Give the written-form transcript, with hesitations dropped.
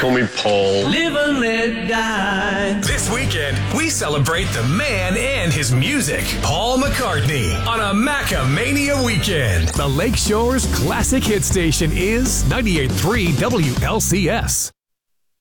call me Paul. Live and let die. This weekend, we celebrate the man and his music. Paul McCartney on a Macamania weekend. The Lakeshore's classic hit station is 98.3 WLCS.